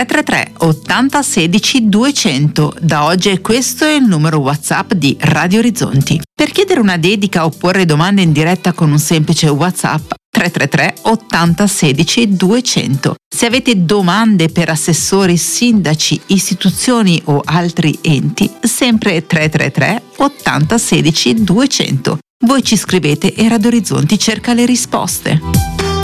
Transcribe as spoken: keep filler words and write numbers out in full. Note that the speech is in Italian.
tre tre tre ottanta sedici duecento. Da oggi questo è il numero WhatsApp di Radio Orizzonti. Per chiedere una dedica o porre domande in diretta con un semplice WhatsApp tre tre tre ottanta sedici duecento. Se avete domande per assessori, sindaci, istituzioni o altri enti, sempre tre tre tre ottanta sedici duecento. Voi ci scrivete e Radio Orizzonti cerca le risposte.